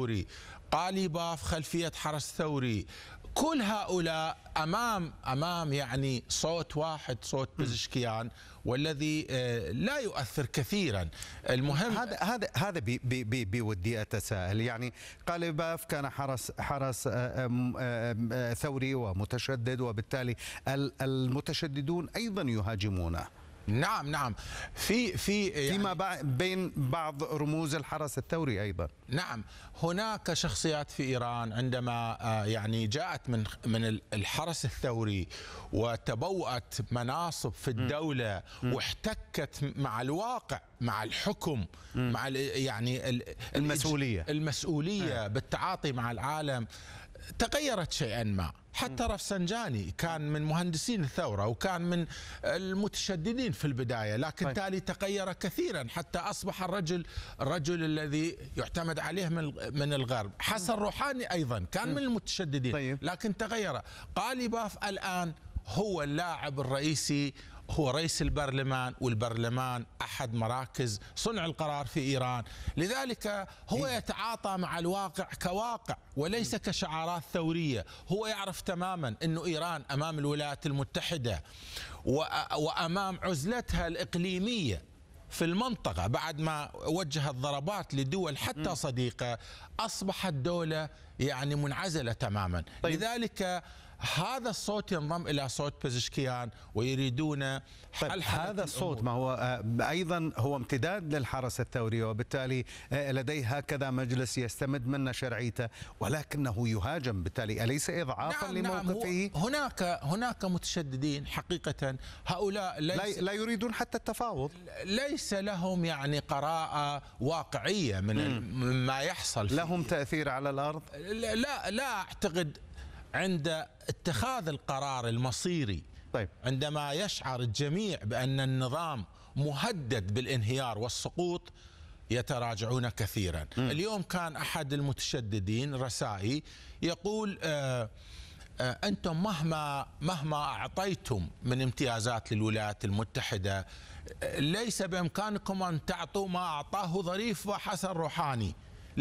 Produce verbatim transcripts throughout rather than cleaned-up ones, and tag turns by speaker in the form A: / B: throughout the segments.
A: الثوري، قاليباف خلفية حرس ثوري، كل هؤلاء امام امام يعني صوت واحد، صوت بزشكيان، والذي لا يؤثر كثيرا. المهم
B: هذا هذا هذا بي بي بودي اتساءل، يعني قاليباف كان حرس حرس ثوري ومتشدد، وبالتالي المتشددون ايضا يهاجمونه.
A: نعم نعم في في يعني
B: فيما بين بعض رموز الحرس الثوري ايضا.
A: نعم، هناك شخصيات في ايران عندما يعني جاءت من من الحرس الثوري وتبوأت مناصب في الدولة واحتكت مع الواقع، مع الحكم، مع يعني
B: المسؤولية
A: المسؤولية بالتعاطي مع العالم، تغيرت شيئا ما. حتى رفسنجاني كان من مهندسين الثورة وكان من المتشددين في البداية، لكن طيب. تالي تغير كثيرا حتى أصبح الرجل الرجل الذي يعتمد عليه من من الغرب. حسن روحاني أيضا كان من المتشددين طيب. لكن تغير. قاليباف الآن هو اللاعب الرئيسي، هو رئيس البرلمان، والبرلمان أحد مراكز صنع القرار في إيران، لذلك هو يتعاطى مع الواقع كواقع وليس كشعارات ثورية. هو يعرف تماما أنه إيران أمام الولايات المتحدة وأمام عزلتها الإقليمية في المنطقة بعد ما وجهت ضربات لدول حتى صديقة، أصبحت دولة يعني منعزلة تماما. طيب. لذلك هذا الصوت ينضم إلى صوت بزشكيان ويريدون
B: حل هذا الصوت، ما هو أيضا هو امتداد للحرس الثوري، وبالتالي لديه هكذا مجلس يستمد منه شرعيته، ولكنه يهاجم، بالتالي أليس إضعافا
A: نعم
B: لموقفه؟
A: نعم، هناك هناك متشددين حقيقة، هؤلاء
B: ليس لا يريدون حتى التفاوض،
A: ليس لهم يعني قراءة واقعية من ما يحصل،
B: لهم تأثير على الأرض.
A: لا لا أعتقد. عند اتخاذ القرار المصيري، طيب. عندما يشعر الجميع بأن النظام مهدد بالانهيار والسقوط، يتراجعون كثيرا. م. اليوم كان أحد المتشددين رسائي يقول آآ آآ أنتم مهما مهما أعطيتم من امتيازات للولايات المتحدة، ليس بإمكانكم أن تعطوا ما أعطاه ظريف وحسن روحاني،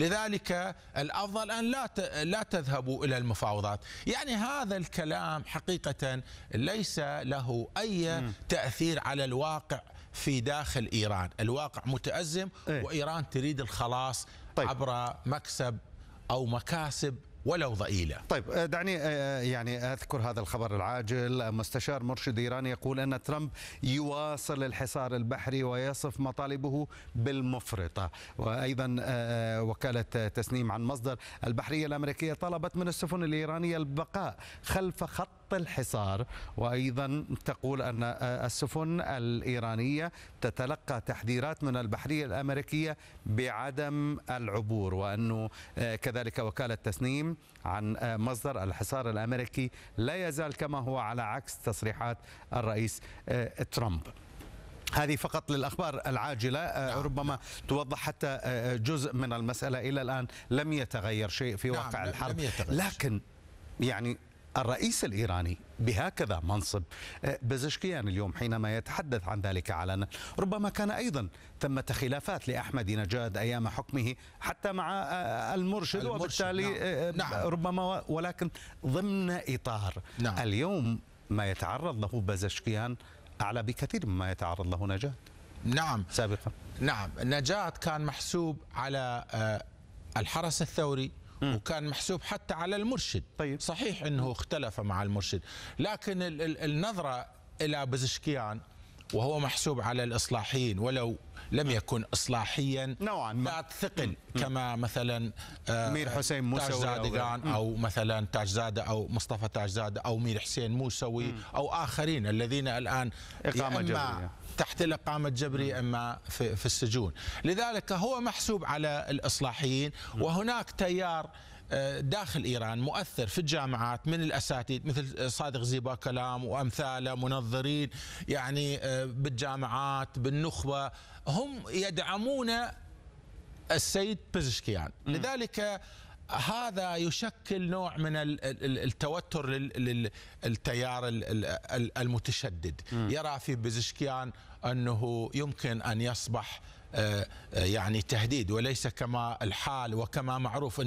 A: لذلك الأفضل أن لا لا تذهبوا إلى المفاوضات. يعني هذا الكلام حقيقة ليس له أي تأثير على الواقع في داخل إيران. الواقع متأزم وإيران تريد الخلاص طيب. عبر مكسب أو مكاسب ولو ضئيلة.
B: طيب دعني يعني أذكر هذا الخبر العاجل. مستشار مرشد إيراني يقول أن ترامب يواصل الحصار البحري ويصف مطالبه بالمفرطة. وأيضا وكالة تسنيم عن مصدر البحرية الأمريكية طلبت من السفن الإيرانية البقاء خلف خط الحصار، وأيضا تقول أن السفن الإيرانية تتلقى تحذيرات من البحرية الأمريكية بعدم العبور. وأنه كذلك وكالة تسنيم عن مصدر الحصار الأمريكي لا يزال كما هو على عكس تصريحات الرئيس ترامب. هذه فقط للأخبار العاجلة. نعم. ربما توضح حتى جزء من المسألة. إلى الآن لم يتغير شيء في واقع نعم. الحرب، لكن يعني الرئيس الإيراني بهكذا منصب، بزشكيان اليوم حينما يتحدث عن ذلك علنا، ربما كان أيضا ثمة خلافات لأحمد نجاد أيام حكمه حتى مع المرشد, المرشد وبالتالي نعم. نعم. ربما، ولكن ضمن إطار نعم. اليوم ما يتعرض له بزشكيان أعلى بكثير مما يتعرض له نجاد.
A: نعم
B: سابقا.
A: نعم، نجاد كان محسوب على الحرس الثوري وكان محسوب حتى على المرشد. طيب. صحيح أنه اختلف مع المرشد، لكن النظرة إلى بزشكيان وهو محسوب على الإصلاحيين ولو لم يكن إصلاحيا
B: نوعا ما
A: ذات ثقل كما مثلا
B: مير حسين موسوي
A: أو, أو مثلا تاجزادة أو مصطفى تاجزادة أو مير حسين موسوي أو آخرين الذين الآن
B: إقامة جبرية
A: تحت الإقامة الجبرية أما في, في السجون. لذلك هو محسوب على الإصلاحيين، وهناك تيار داخل إيران مؤثر في الجامعات من الأساتذة مثل صادق زيبا كلام وأمثاله، منظرين يعني بالجامعات بالنخبة، هم يدعمون السيد بزشكيان. لذلك هذا يشكل نوع من التوتر للتيار المتشدد. يرى في بزشكيان أنه يمكن أن يصبح يعني تهديد وليس كما الحال وكما معروف